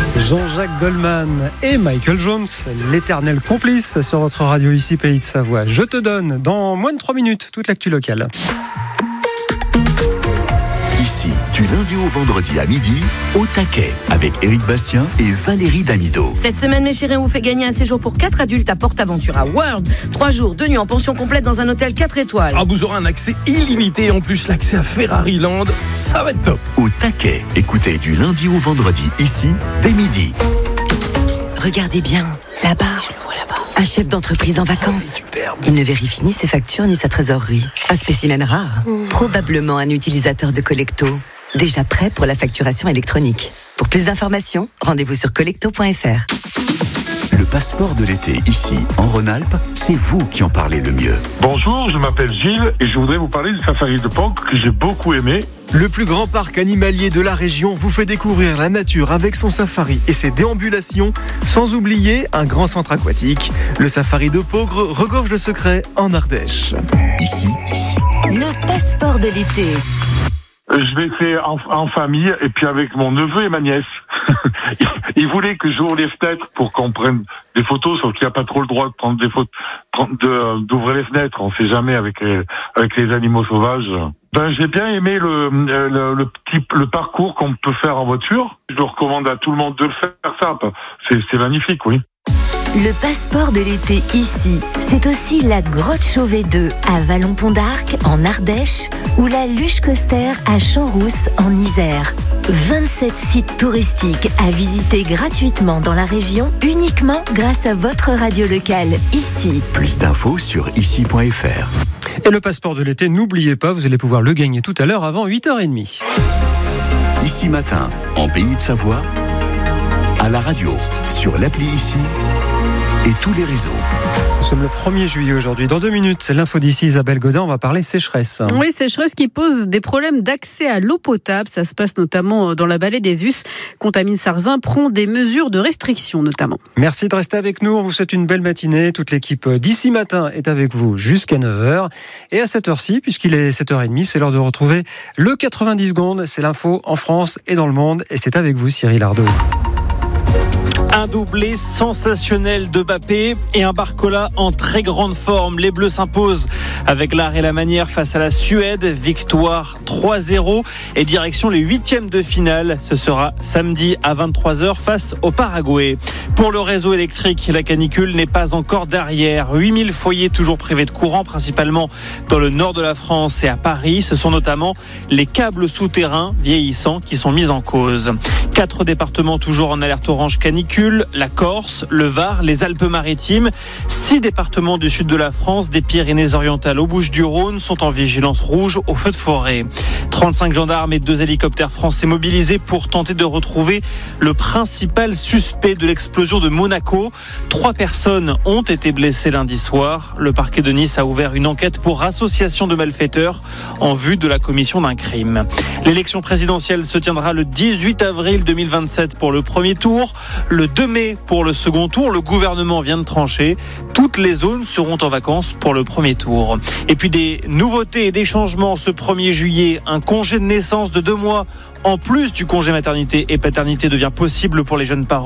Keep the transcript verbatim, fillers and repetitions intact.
Jean-Jacques Goldman et Michael Jones, l'éternel complice sur votre radio ici Pays de Savoie. Je te donne dans moins de trois minutes toute l'actu locale. Ici, du lundi au vendredi à midi, au taquet, avec Éric Bastien et Valérie Damido. Cette semaine, mes chéris, on vous fait gagner un séjour pour quatre adultes à PortAventura World. Trois jours, deux nuits en pension complète dans un hôtel quatre étoiles. Ah, vous aurez un accès illimité et en plus l'accès à Ferrari Land. Ça va être top. Au taquet, écoutez du lundi au vendredi, ici, dès midi. Regardez bien, là-bas. Je le vois là-bas. Un chef d'entreprise en vacances. Il ne vérifie ni ses factures ni sa trésorerie. Un spécimen rare. Mmh. Probablement un utilisateur de Collecto. Déjà prêt pour la facturation électronique. Pour plus d'informations, rendez-vous sur collecto point f r. Le passeport de l'été, ici, en Rhône-Alpes, c'est vous qui en parlez le mieux. Bonjour, je m'appelle Gilles et je voudrais vous parler du safari de Pâques que j'ai beaucoup aimé. Le plus grand parc animalier de la région vous fait découvrir la nature avec son safari et ses déambulations, sans oublier un grand centre aquatique. Le safari de Peaugres regorge de secrets en Ardèche. Ici, le passeport de l'été. Je l'ai fait en, en famille et puis avec mon neveu et ma nièce. Il voulait que j'ouvre les fenêtres pour qu'on prenne des photos, sauf qu'il n'y a pas trop le droit de prendre des photos, de, d'ouvrir les fenêtres. On ne sait jamais avec les, avec les animaux sauvages. Ben, j'ai bien aimé le, le, le petit, le parcours qu'on peut faire en voiture. Je le recommande à tout le monde de le faire, ça. C'est, c'est magnifique, oui. Le passeport de l'été ici, c'est aussi la grotte Chauvet deux à Vallon-Pont d'Arc en Ardèche ou la Luche Coster à Champs-Rousse en Isère. vingt-sept sites touristiques à visiter gratuitement dans la région uniquement grâce à votre radio locale ici. Plus d'infos sur ici point f r. Et le passeport de l'été, n'oubliez pas, vous allez pouvoir le gagner tout à l'heure avant huit heures trente. Ici matin, en Pays de Savoie, à la radio, sur l'appli Ici et tous les réseaux. Nous sommes le premier juillet aujourd'hui. Dans deux minutes, c'est l'info d'ici, Isabelle Godin. On va parler sécheresse. Oui, sécheresse qui pose des problèmes d'accès à l'eau potable. Ça se passe notamment dans la vallée des Us. Contamine Sarzin prend des mesures de restriction notamment. Merci de rester avec nous. On vous souhaite une belle matinée. Toute l'équipe d'Ici Matin est avec vous jusqu'à neuf heures. Et à cette heure-ci, puisqu'il est sept heures trente, c'est l'heure de retrouver le quatre-vingt-dix secondes. C'est l'info en France et dans le monde. Et c'est avec vous, Cyril Ardo. Un doublé sensationnel de Mbappé et un Barcola en très grande forme. Les Bleus s'imposent avec l'art et la manière face à la Suède. Victoire trois zéro et direction les huitièmes de finale. Ce sera samedi à vingt-trois heures face au Paraguay. Pour le réseau électrique, la canicule n'est pas encore derrière. huit mille foyers toujours privés de courant, principalement dans le nord de la France et à Paris. Ce sont notamment les câbles souterrains vieillissants qui sont mis en cause. Quatre départements toujours en alerte orange canicule. La Corse, le Var, les Alpes-Maritimes. Six départements du sud de la France, des Pyrénées-Orientales aux Bouches-du-Rhône, sont en vigilance rouge au feu de forêt. trente-cinq gendarmes et deux hélicoptères français mobilisés pour tenter de retrouver le principal suspect de l'explosion de Monaco. Trois personnes ont été blessées lundi soir. Le parquet de Nice a ouvert une enquête pour association de malfaiteurs en vue de la commission d'un crime. L'élection présidentielle se tiendra le dix-huit avril deux mille vingt-sept pour le premier tour. Le deux mai pour le second tour, le gouvernement vient de trancher. Toutes les zones seront en vacances pour le premier tour. Et puis des nouveautés et des changements ce premier juillet. Un congé de naissance de deux mois en plus du congé maternité et paternité devient possible pour les jeunes parents.